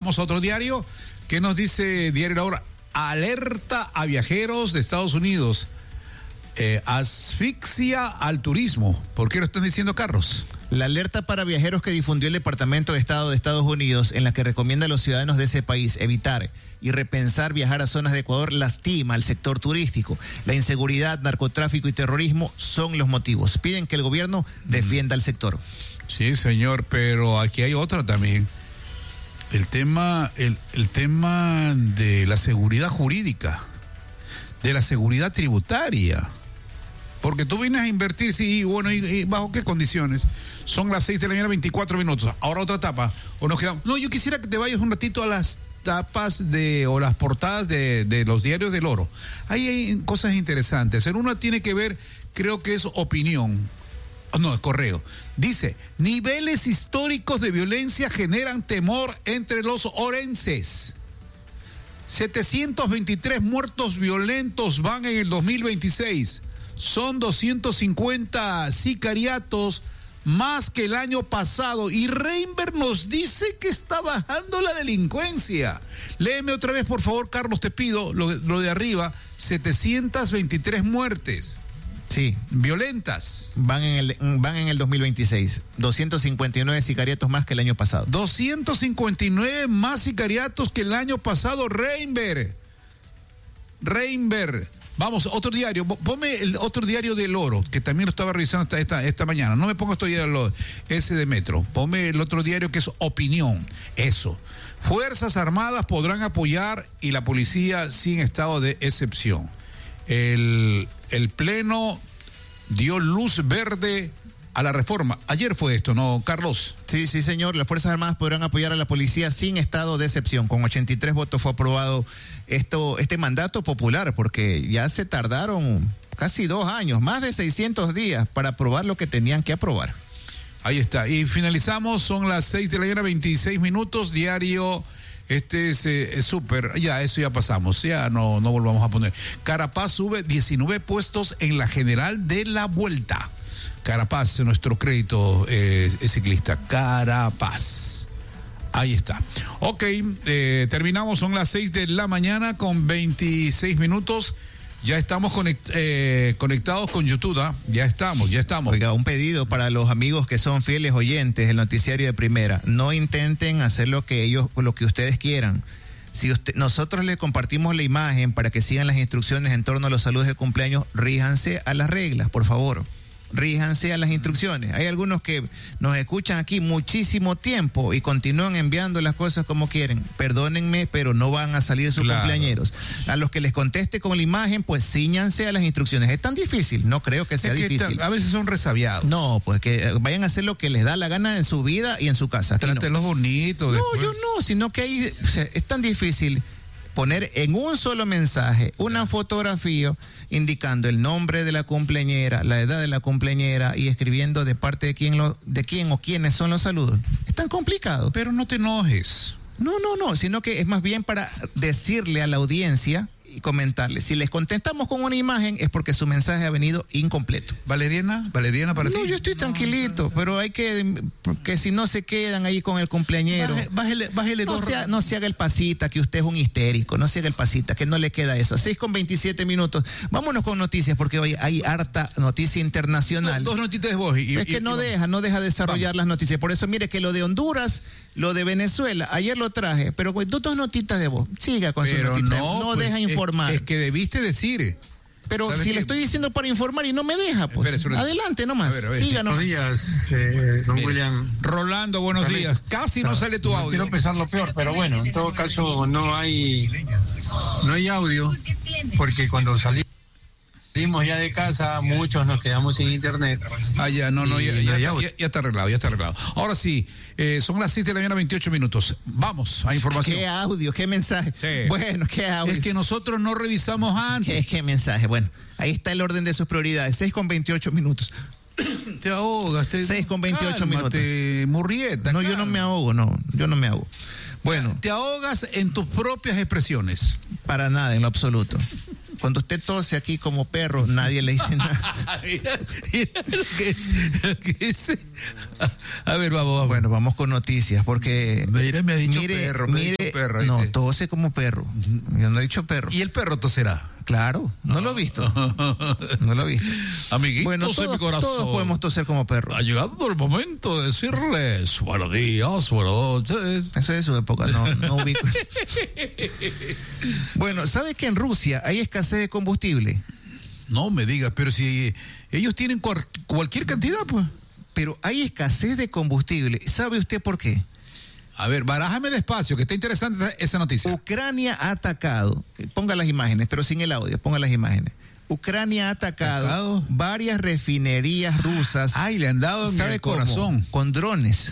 Vamos a otro diario. ¿Qué nos dice Diario La Hora? Alerta a viajeros de Estados Unidos. Asfixia al turismo. ¿Por qué lo están diciendo, Carlos? La alerta para viajeros que difundió el Departamento de Estado de Estados Unidos, en la que recomienda a los ciudadanos de ese país evitar y repensar viajar a zonas de Ecuador, lastima al sector turístico. La inseguridad, narcotráfico y terrorismo son los motivos. Piden que el gobierno defienda al sector. Sí, señor, pero aquí hay otra también. El tema de la seguridad jurídica, de la seguridad tributaria. Porque tú vienes a invertir, sí, bueno, ¿y bajo qué condiciones? Son las 6 de la mañana, 24 minutos. Ahora otra etapa. O nos quedamos. No, yo quisiera que te vayas un ratito a las tapas o las portadas de los diarios del Oro. Ahí hay cosas interesantes. En una tiene que ver, creo que es opinión. No, es Correo. Dice, niveles históricos de violencia generan temor entre los orenses. 723 muertos violentos van en el 2026. Son 250 sicariatos más que el año pasado. Y Reinberg nos dice que está bajando la delincuencia. Léeme otra vez, por favor, Carlos, te pido, lo de arriba. 723 muertes. Sí. Violentas. Van en el 2026. 259 sicariatos más que el año pasado. 259 más sicariatos que el año pasado, Reinberg. Vamos, otro diario. Ponme el otro diario del Oro, que también lo estaba revisando esta mañana. No me pongo ese de Metro. Ponme el otro diario que es Opinión. Eso. Fuerzas Armadas podrán apoyar y la policía sin estado de excepción. El Pleno dio luz verde a la reforma. Ayer fue esto, ¿no, Carlos? Sí, señor. Las Fuerzas Armadas podrán apoyar a la policía sin estado de excepción. Con 83 votos fue aprobado este mandato popular, porque ya se tardaron casi 2 años, más de 600 días para aprobar lo que tenían que aprobar. Ahí está. Y finalizamos, son las 6 de la mañana, 26 minutos, diario. Este es súper, ya eso ya pasamos, ya no volvamos a poner. Carapaz sube 19 puestos en la general de la Vuelta. Carapaz, nuestro crédito ciclista, Carapaz. Ahí está. Ok, terminamos, son las 6 de la mañana con 26 minutos. Ya estamos conectados con YouTube, ¿eh? Ya estamos. Oiga, un pedido para los amigos que son fieles oyentes del noticiario de Primera. No intenten hacer lo que ustedes quieran. Si nosotros les compartimos la imagen para que sigan las instrucciones en torno a los saludos de cumpleaños, ríjanse a las reglas, por favor. Ríjanse a las instrucciones. Hay algunos que nos escuchan aquí muchísimo tiempo y continúan enviando las cosas como quieren. Perdónenme, pero no van a salir sus cumpleañeros. A los que les conteste con la imagen, pues cíñanse a las instrucciones. Es tan difícil, no creo que sea difícil. A veces son resabiados. No, pues que vayan a hacer lo que les da la gana en su vida y en su casa. Trátenlos bonitos. No, yo no, sino que es tan difícil poner en un solo mensaje una fotografía indicando el nombre de la cumpleañera, la edad de la cumpleañera y escribiendo de parte de quién o quiénes son los saludos. Es tan complicado. Pero no te enojes. No, sino que es más bien para decirle a la audiencia y comentarle. Si les contestamos con una imagen es porque su mensaje ha venido incompleto. Valeriana para ti. No, yo estoy tranquilito, pero hay que si no se quedan ahí con el cumpleañero. Bájele no se haga el pasita, que usted es un histérico. No se haga el pasita, que no le queda eso. 6:27 minutos. Vámonos con noticias, porque hoy hay harta noticia internacional. Dos noticias de voz. Es que no deja desarrollar las noticias. Por eso, mire que lo de Honduras, lo de Venezuela, ayer lo traje, pero dos notitas de voz. Siga con su notita. No deja informar. Es que debiste decir. Pero si le estoy diciendo para informar y no me deja, pues adelante nomás. Síganos. Buenos días, don William. Rolando, buenos días. Casi no sale tu audio. Quiero pensar lo peor, pero bueno, en todo caso no hay audio, porque cuando salimos ya de casa, muchos nos quedamos sin internet. Ya está arreglado. Ahora sí, son las 6 de la mañana, 28 minutos. Vamos a información. ¿Qué audio? ¿Qué mensaje? Sí. Bueno, ¿qué audio? Es que nosotros no revisamos antes. ¿Qué mensaje? Bueno, ahí está el orden de sus prioridades. 6:28 minutos. Te ahogas. 6:28 minutos. Murrieta. No, yo no me ahogo, yo no me ahogo. Bueno. Te ahogas en tus propias expresiones. Para nada, en lo absoluto. Cuando usted tose aquí como perro, nadie le dice nada. Mira lo que dice. A ver, vamos. Bueno, vamos con noticias, porque... Mire, me ha dicho mire, perro, no, tose como perro. Yo no he dicho perro. ¿Y el perro toserá? Claro, no lo he visto. No lo he visto. Amiguitos bueno, de mi corazón, todos podemos toser como perro. Ha llegado el momento de decirles buenos días, buenas noches. Eso es de su época, no ubico. Bueno, ¿sabe que en Rusia hay escasez de combustible? No me diga, pero si ellos tienen cualquier cantidad, pues. Pero hay escasez de combustible. ¿Sabe usted por qué? A ver, barájame despacio, que está interesante esa noticia. Ucrania ha atacado, ponga las imágenes, pero sin el audio, ponga las imágenes. Ucrania ha atacado varias refinerías rusas. Ay, le han dado en el corazón. Con drones.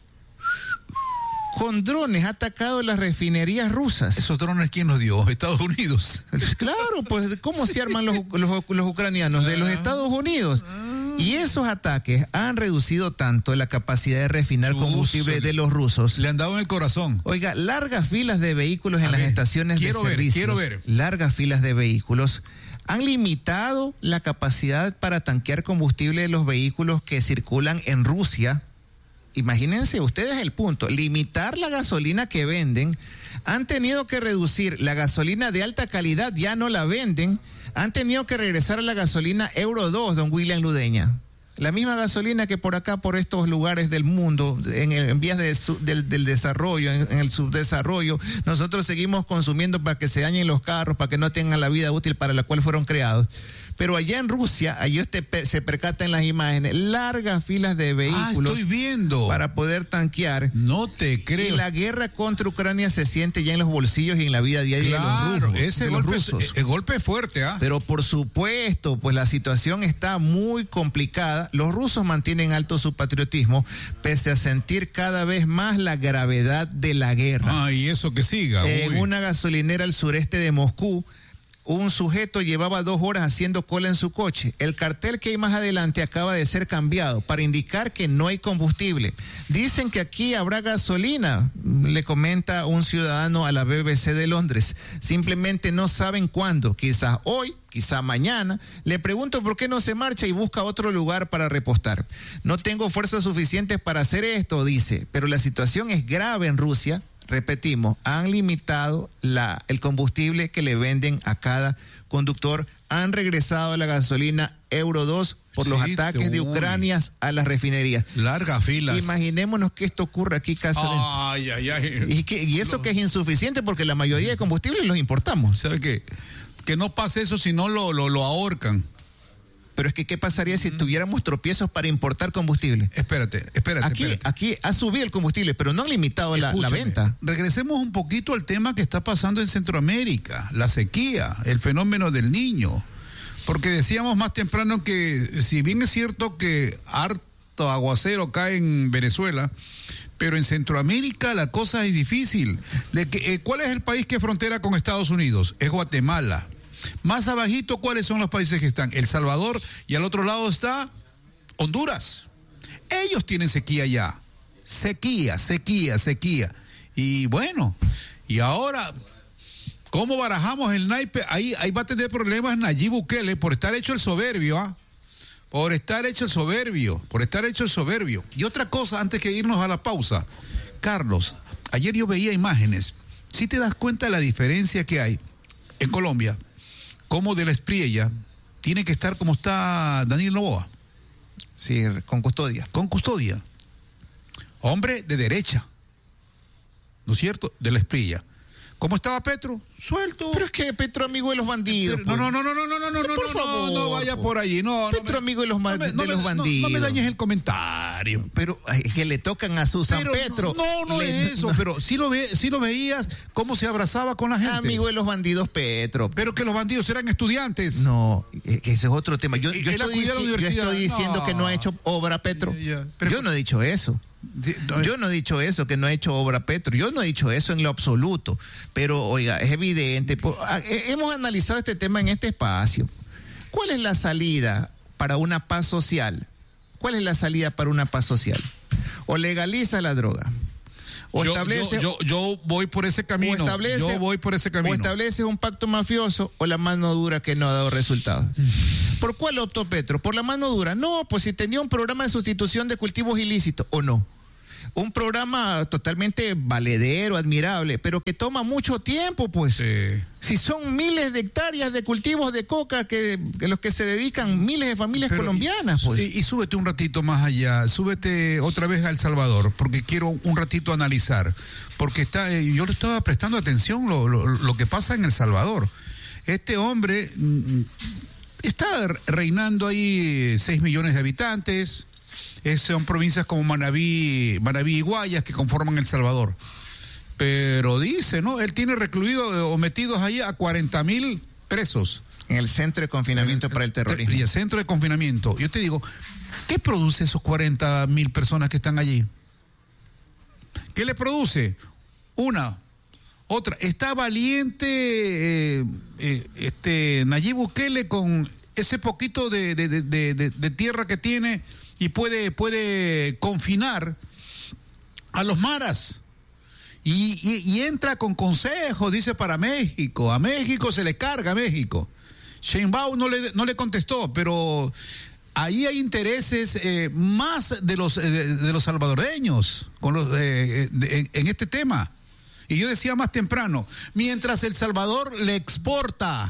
Con drones ha atacado las refinerías rusas. ¿Esos drones quién los dio? Estados Unidos. Claro, pues ¿cómo se arman los ucranianos? De los Estados Unidos. Y esos ataques han reducido tanto la capacidad de refinar combustible de los rusos. Le han dado en el corazón. Oiga, largas filas de vehículos en las estaciones de servicio. Quiero ver. Largas filas de vehículos han limitado la capacidad para tanquear combustible de los vehículos que circulan en Rusia. Imagínense ustedes el punto, limitar la gasolina que venden. Han tenido que reducir la gasolina de alta calidad, ya no la venden. Han tenido que regresar a la gasolina Euro 2, don William Ludeña. La misma gasolina que por acá, por estos lugares del mundo, en vías del desarrollo, en el subdesarrollo, nosotros seguimos consumiendo para que se dañen los carros, para que no tengan la vida útil para la cual fueron creados. Pero allá en Rusia, allí usted se percata en las imágenes, largas filas de vehículos estoy viendo. Para poder tanquear. No te creo. Y la guerra contra Ucrania se siente ya en los bolsillos y en la vida diaria de los rusos. El golpe es fuerte, ¿ah? Pero por supuesto, pues la situación está muy complicada. Los rusos mantienen alto su patriotismo, pese a sentir cada vez más la gravedad de la guerra. Y eso que siga. En una gasolinera al sureste de Moscú, un sujeto llevaba 2 horas haciendo cola en su coche. El cartel que hay más adelante acaba de ser cambiado para indicar que no hay combustible. Dicen que aquí habrá gasolina, le comenta un ciudadano a la BBC de Londres. Simplemente no saben cuándo, quizás hoy, quizá mañana. Le pregunto por qué no se marcha y busca otro lugar para repostar. No tengo fuerzas suficientes para hacer esto, dice, pero la situación es grave en Rusia. Repetimos, han limitado el combustible que le venden a cada conductor. Han regresado a la gasolina Euro 2 por los ataques de Ucrania a las refinerías. Largas filas. Imaginémonos que esto ocurre aquí casi. Y eso que es insuficiente porque la mayoría de combustibles los importamos. ¿Sabe qué? Que no pase eso si no lo ahorcan. Pero es que, ¿qué pasaría si tuviéramos tropiezos para importar combustible? Espérate. Aquí ha subido el combustible, pero no han limitado la venta. Regresemos un poquito al tema que está pasando en Centroamérica, la sequía, el fenómeno del Niño. Porque decíamos más temprano que, si bien es cierto que harto aguacero cae en Venezuela, pero en Centroamérica la cosa es difícil. ¿Cuál es el país que frontera con Estados Unidos? Es Guatemala. Más abajito, ¿cuáles son los países que están? El Salvador, y al otro lado está Honduras. Ellos tienen sequía ya. Sequía. Y bueno, y ahora, ¿cómo barajamos el naipe? Ahí va a tener problemas Nayib Bukele por estar hecho el soberbio, ¿ah? Por estar hecho el soberbio. Y otra cosa, antes que irnos a la pausa. Carlos, ayer yo veía imágenes. ¿Sí te das cuenta de la diferencia que hay en Colombia? Como de la Espriella tiene que estar como está Daniel Noboa. Sí, con custodia. Hombre de derecha, ¿no es cierto? De la Espriella. ¿Cómo estaba Petro? Suelto. Pero es que Petro amigo de los bandidos. No vaya por allí. Petro amigo de los bandidos. No me dañes el comentario. Pero que le tocan a Susan Petro. No es eso, pero sí lo veías cómo se abrazaba con la gente. Amigo de los bandidos Petro. Pero que los bandidos eran estudiantes. No, ese es otro tema. Yo estoy diciendo que no ha hecho obra Petro. Yo no he dicho eso. Yo no he dicho eso, que no ha hecho obra Petro. Yo no he dicho eso en lo absoluto. Pero, oiga, es evidente. Hemos analizado este tema en este espacio. ¿Cuál es la salida para una paz social? O legaliza la droga, Yo voy por ese camino. O estableces un pacto mafioso o la mano dura que no ha dado resultados. ¿Por cuál optó Petro? ¿Por la mano dura? No, pues si tenía un programa de sustitución de cultivos ilícitos, ¿o no? Un programa totalmente valedero, admirable, pero que toma mucho tiempo, pues. Sí. Si son miles de hectáreas de cultivos de coca que los que se dedican miles de familias colombianas, pues. Y súbete un ratito más allá, súbete otra vez a El Salvador, porque quiero un ratito analizar, porque yo le estaba prestando atención lo que pasa en El Salvador. Este hombre está reinando ahí 6 millones de habitantes. Son provincias como Manabí y Guayas que conforman El Salvador. Pero dice, ¿no? Él tiene recluido o metidos ahí a 40,000 presos. En el centro de confinamiento para el terrorismo. Y el centro de confinamiento. Yo te digo, ¿qué produce esos 40,000 personas que están allí? ¿Qué le produce? Otra. Está valiente Nayib Bukele con ese poquito de tierra que tiene y puede confinar a los maras. Y entra con consejos, dice, para México. A México se le carga a México. Sheinbaum no le contestó, pero ahí hay intereses más de los salvadoreños en este tema. Y yo decía más temprano, mientras El Salvador le exporta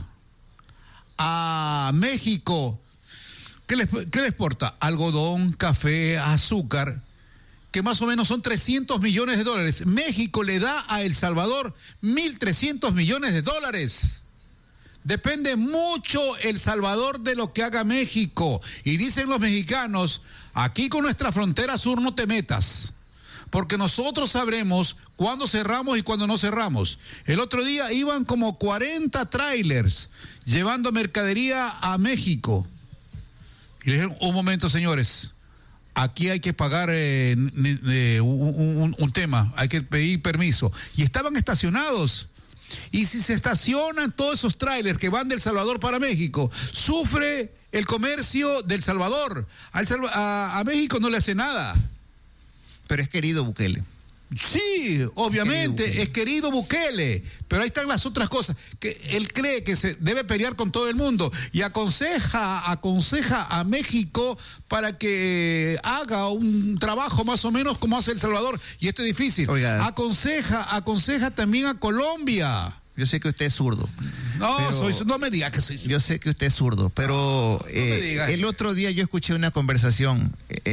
a México, ¿qué le exporta? Algodón, café, azúcar, que más o menos son 300 millones de dólares. México le da a El Salvador 1.300 millones de dólares. Depende mucho El Salvador de lo que haga México. Y dicen los mexicanos, aquí con nuestra frontera sur no te metas, porque nosotros sabremos cuándo cerramos y cuándo no cerramos. El otro día iban como 40 trailers llevando mercadería a México. Y le dijeron, un momento, señores, aquí hay que pagar un tema, hay que pedir permiso. Y estaban estacionados. Y si se estacionan todos esos trailers que van de El Salvador para México, sufre el comercio del Salvador. A México no le hace nada. Pero es querido Bukele. Sí, obviamente, es querido Bukele, pero ahí están las otras cosas, que él cree que se debe pelear con todo el mundo y aconseja a México para que haga un trabajo más o menos como hace El Salvador, y esto es difícil. Oiga, aconseja también a Colombia. Yo sé que usted es zurdo. No me diga que soy zurdo. Yo sé que usted es zurdo, pero no me diga. El otro día yo escuché una conversación,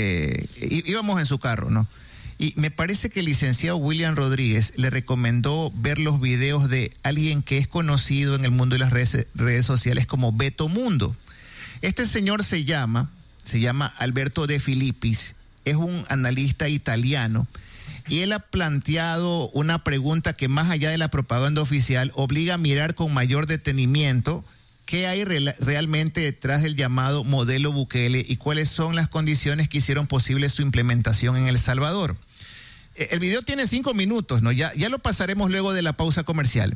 íbamos en su carro, ¿no? Y me parece que el licenciado William Rodríguez le recomendó ver los videos de alguien que es conocido en el mundo de las redes sociales como Beto Mundo. Este señor se llama Alberto De Filippis, es un analista italiano, y él ha planteado una pregunta que, más allá de la propaganda oficial, obliga a mirar con mayor detenimiento qué hay realmente detrás del llamado modelo Bukele y cuáles son las condiciones que hicieron posible su implementación en El Salvador. El video tiene 5 minutos, ¿no? Ya lo pasaremos luego de la pausa comercial.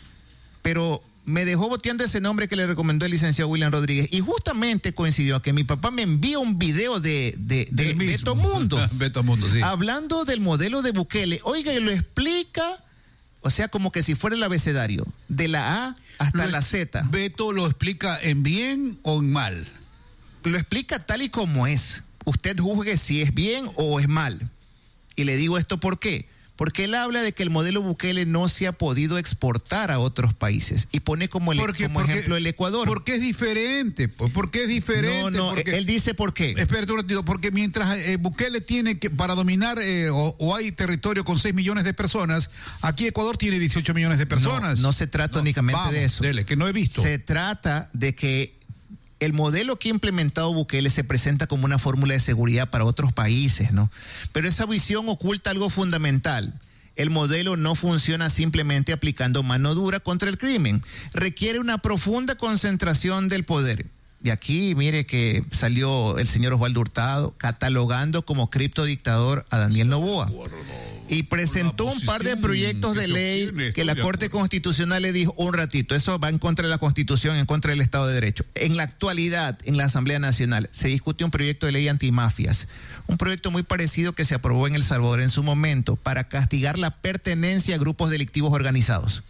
Pero me dejó boteando ese nombre que le recomendó el licenciado William Rodríguez. Y justamente coincidió a que mi papá me envía un video de Beto Mundo. Beto Mundo, sí. Hablando del modelo de Bukele. Oiga, y lo explica, o sea, como que si fuera el abecedario, de la A hasta la Z. ¿Beto lo explica en bien o en mal? Lo explica tal y como es. Usted juzgue si es bien o es mal. Y le digo esto ¿por qué? Porque él habla de que el modelo Bukele no se ha podido exportar a otros países y pone como ejemplo el Ecuador. ¿Por qué es diferente? ¿Por qué es diferente? Él dice por qué. Espérate un ratito, porque mientras Bukele tiene que, para dominar, o hay territorio con 6 millones de personas, aquí Ecuador tiene 18 millones de personas. No se trata únicamente de eso. Dele, que no he visto. Se trata de que el modelo que ha implementado Bukele se presenta como una fórmula de seguridad para otros países, ¿no? Pero esa visión oculta algo fundamental. El modelo no funciona simplemente aplicando mano dura contra el crimen. Requiere una profunda concentración del poder. Y aquí, mire que salió el señor Osvaldo Hurtado catalogando como criptodictador a Daniel Noboa. Y presentó un par de proyectos de ley que la Corte Constitucional le dijo un ratito, eso va en contra de la Constitución, en contra del Estado de Derecho. En la actualidad, en la Asamblea Nacional, se discute un proyecto de ley antimafias, un proyecto muy parecido que se aprobó en El Salvador en su momento para castigar la pertenencia a grupos delictivos organizados.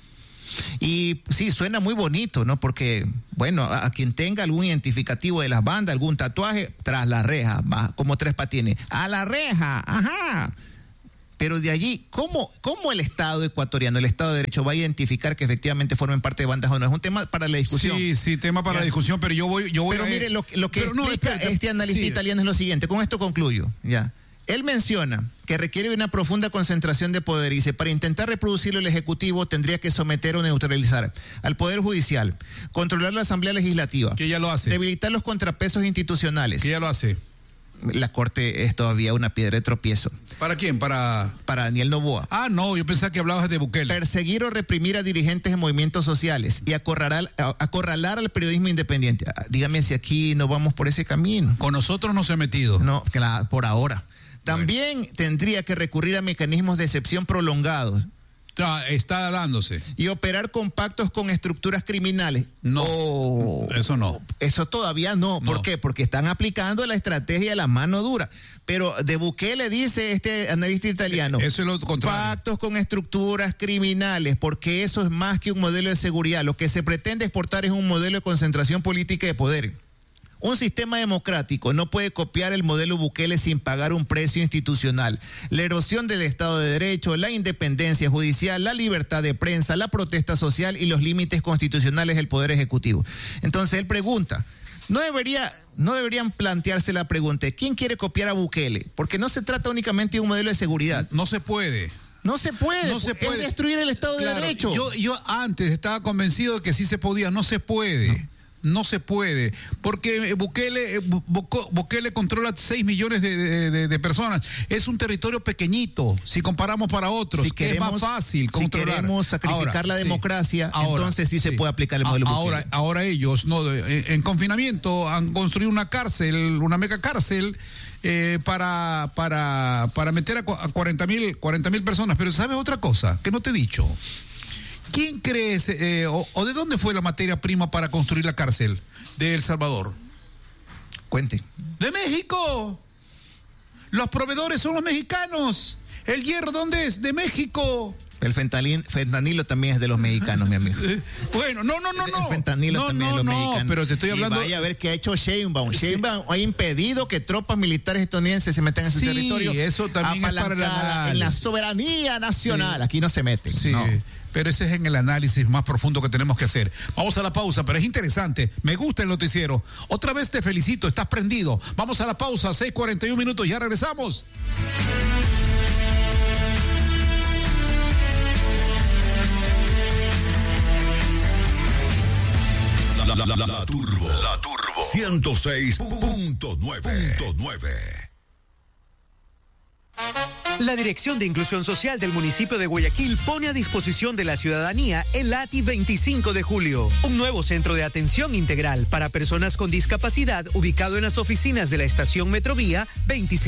Y sí, suena muy bonito, ¿no? Porque, bueno, a quien tenga algún identificativo de las bandas, algún tatuaje, tras la reja, va, como Tres Patines, a la reja, ajá. Pero de allí, ¿cómo el Estado ecuatoriano, el Estado de Derecho va a identificar que efectivamente formen parte de bandas o no? Es un tema para la discusión. Sí, tema para la discusión, pero yo voy pero mire, lo que explica este analista italiano es lo siguiente, con esto concluyo, ya. Él menciona que requiere una profunda concentración de poder y dice, para intentar reproducirlo el Ejecutivo tendría que someter o neutralizar al Poder Judicial, controlar la Asamblea Legislativa, que ya lo hace, debilitar los contrapesos institucionales, que ya lo hace. La Corte es todavía una piedra de tropiezo. ¿Para quién? Para Daniel Noboa. Ah, no, yo pensaba que hablabas de Bukele. Perseguir o reprimir a dirigentes de movimientos sociales y acorralar al periodismo independiente. Dígame si aquí no vamos por ese camino. Con nosotros no se ha metido. No, claro, por ahora. También tendría que recurrir a mecanismos de excepción prolongados. Está dándose. Y operar con pactos con estructuras criminales. No, eso no. Eso todavía no. ¿Por qué? Porque están aplicando la estrategia de la mano dura. Pero de Bukele dice este analista italiano, eso es lo contrario. Pactos con estructuras criminales, porque eso es más que un modelo de seguridad. Lo que se pretende exportar es un modelo de concentración política de poder. Un sistema democrático no puede copiar el modelo Bukele sin pagar un precio institucional. La erosión del Estado de Derecho, la independencia judicial, la libertad de prensa, la protesta social y los límites constitucionales del Poder Ejecutivo. Entonces él pregunta, ¿no deberían plantearse la pregunta, ¿quién quiere copiar a Bukele? Porque no se trata únicamente de un modelo de seguridad. No se puede. No se puede. Es destruir el Estado de Derecho. Yo antes estaba convencido de que sí se podía, no se puede. No se puede, porque Bukele controla 6 millones de personas. Es un territorio pequeñito, si comparamos para otros, es más fácil controlar. Si queremos sacrificar la democracia, entonces sí se puede aplicar el modelo Bukele. Ahora ellos, en confinamiento, han construido una cárcel, una mega cárcel, para meter a 40,000 personas. Pero ¿sabes otra cosa que no te he dicho? ¿Quién crees o de dónde fue la materia prima para construir la cárcel de El Salvador? Cuente. ¡De México! Los proveedores son los mexicanos. ¿El hierro dónde es? ¡De México! El fentanilo también es de los mexicanos, mi amigo. Bueno, no. El fentanilo también es de los mexicanos. Pero te estoy hablando. Y vaya a ver qué ha hecho Sheinbaum. Sheinbaum ha impedido que tropas militares estadounidenses se metan en su territorio. Sí, eso también es para el análisis. En la soberanía nacional. Sí. Aquí no se meten. Sí. No. Pero ese es en el análisis más profundo que tenemos que hacer. Vamos a la pausa, pero es interesante. Me gusta el noticiero. Otra vez te felicito, estás prendido. Vamos a la pausa, 6:41 minutos, ya regresamos. La Turbo 106.9. La Dirección de Inclusión Social del municipio de Guayaquil pone a disposición de la ciudadanía el ATI 25 de julio, un nuevo centro de atención integral para personas con discapacidad ubicado en las oficinas de la estación Metrovía 25.